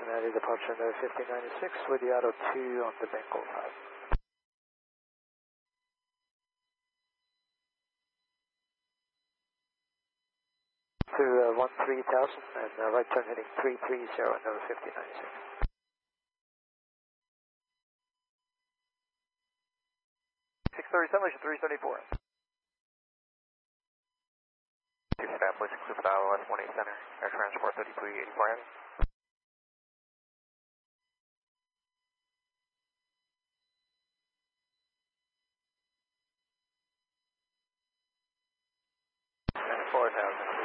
Cincinnati departure number 1596 with the auto 2 on the Bengal 5. To 13,000 and right turn heading 330 number 1596. 637, 374. Establish Cliff West 18 Center, Air Transport 3384 Heavy. And 4000.